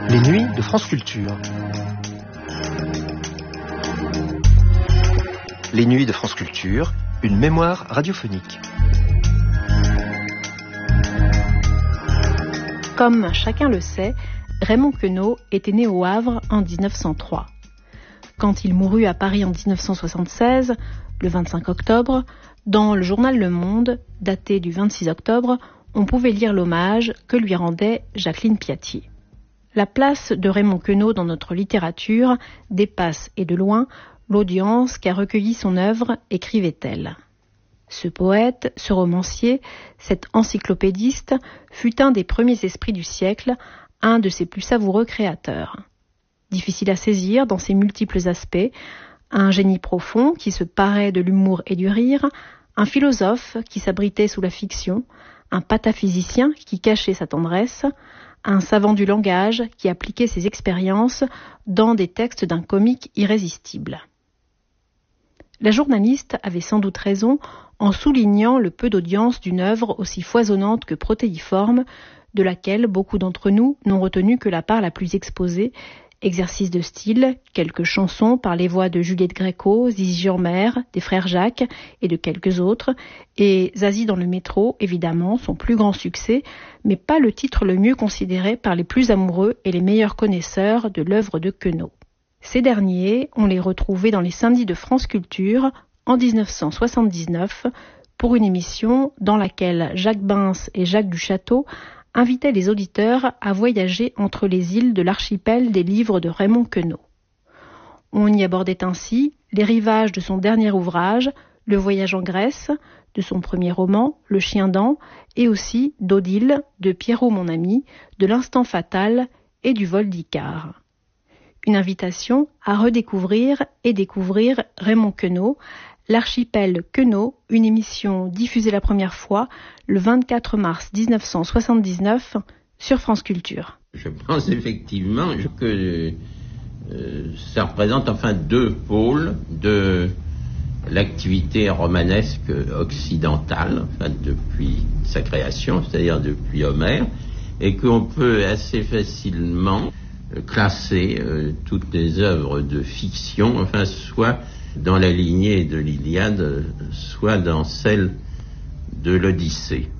Les nuits de France Culture. Les nuits de France Culture, une mémoire radiophonique. Comme chacun le sait, Raymond Queneau était né au Havre en 1903. Quand il mourut à Paris en 1976, le 25 octobre, dans le journal Le Monde, daté du 26 octobre, on pouvait lire l'hommage que lui rendait Jacqueline Piatier. La place de Raymond Queneau dans notre littérature dépasse et de loin l'audience qu'a recueilli son œuvre, écrivait-elle. Ce poète, ce romancier, cet encyclopédiste fut un des premiers esprits du siècle, un de ses plus savoureux créateurs. Difficile à saisir dans ses multiples aspects, un génie profond qui se parait de l'humour et du rire, un philosophe qui s'abritait sous la fiction, un pataphysicien qui cachait sa tendresse, un savant du langage qui appliquait ses expériences dans des textes d'un comique irrésistible. La journaliste avait sans doute raison en soulignant le peu d'audience d'une œuvre aussi foisonnante que protéiforme, de laquelle beaucoup d'entre nous n'ont retenu que la part la plus exposée, exercice de style, quelques chansons par les voix de Juliette Gréco, Zizi Jeanmer, des frères Jacques et de quelques autres, et Zazie dans le métro, évidemment, son plus grand succès, mais pas le titre le mieux considéré par les plus amoureux et les meilleurs connaisseurs de l'œuvre de Queneau. Ces derniers, on les retrouvait dans les samedis de France Culture en 1979 pour une émission dans laquelle Jacques Bins et Jacques Duchâteau invitaient les auditeurs à voyager entre les îles de l'archipel des livres de Raymond Queneau. On y abordait ainsi les rivages de son dernier ouvrage, Le voyage en Grèce, de son premier roman, Le chien dent, et aussi d'Odile, de Pierrot mon ami, de l'Instant fatal et du vol d'Icare. Une invitation à redécouvrir et découvrir Raymond Queneau, L'archipel Queneau, une émission diffusée la première fois le 24 mars 1979 sur France Culture. Je pense effectivement que ça représente deux pôles de l'activité romanesque occidentale, depuis sa création, c'est-à-dire depuis Homère, et qu'on peut assez facilement classer toutes les œuvres de fiction, soit dans la lignée de l'Iliade, soit dans celle de l'Odyssée.